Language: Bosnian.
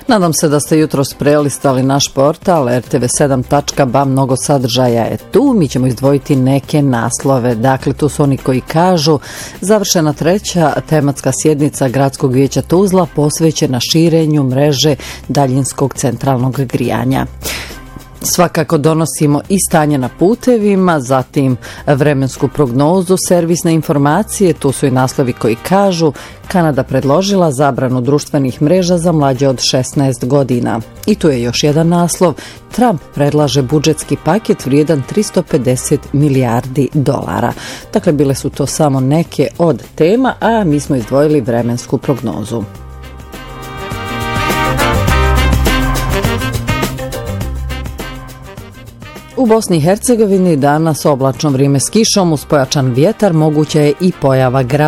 Nadam se da ste jutros prelistali naš portal rtv7.ba, mnogo sadržaja je tu. Mi ćemo izdvojiti neke naslove. Dakle, tu su oni koji kažu: završena 3. tematska sjednica Gradskog vijeća Tuzla posvećena širenju mreže daljinskog centralnog grijanja. Svakako donosimo i stanje na putevima, zatim vremensku prognozu, servisne informacije, tu su i naslovi koji kažu: Kanada predložila zabranu društvenih mreža za mlađe od 16 godina. I tu je još jedan naslov: Trump predlaže budžetski paket vrijedan $350 milijardi. Dakle, bile su to samo neke od tema, a mi smo izdvojili vremensku prognozu. U Bosni i Hercegovini danas oblačno vrijeme s kišom uz pojačan vjetar, moguća je i pojava grada.